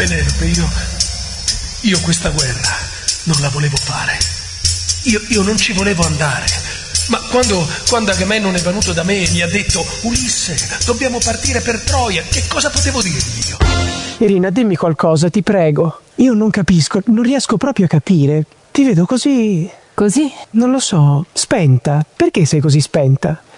Penelope, io questa guerra non la volevo fare. Io non ci volevo andare. Ma quando Agamennone è venuto da me e mi ha detto: Ulisse, dobbiamo partire per Troia, che cosa potevo dirgli io? Irina, dimmi qualcosa, ti prego. Io non capisco, non riesco proprio a capire. Ti vedo così... Così? Non lo so, spenta. Perché sei così spenta?